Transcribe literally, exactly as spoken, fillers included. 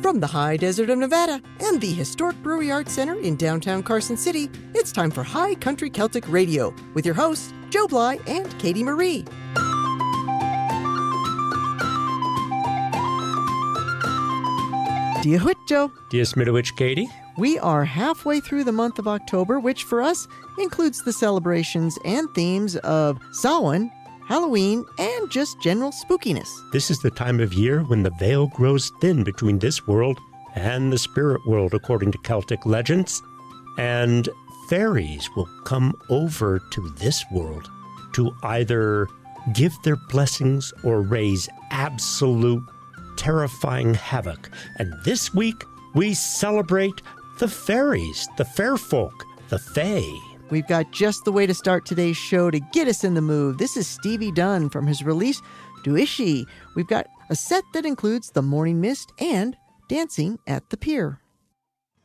From the high desert of Nevada and the historic Brewery Arts Center in downtown Carson City, it's time for High Country Celtic Radio with your hosts, Joe Bly and Katie Marie. Dia Huit, Joe. Dia Smidowich, Katie. We are halfway through the month of October, which for us includes the celebrations and themes of Samhain, Halloween, and just general spookiness. This is the time of year when the veil grows thin between this world and the spirit world, according to Celtic legends. And fairies will come over to this world to either give their blessings or raise absolute terrifying havoc. And this week, we celebrate the fairies, the fair folk, the fae. We've got just the way to start today's show to get us in the mood. This is Stevie Dunn from his release, Duishi. We've got a set that includes The Morning Mist and Dancing at the Pier.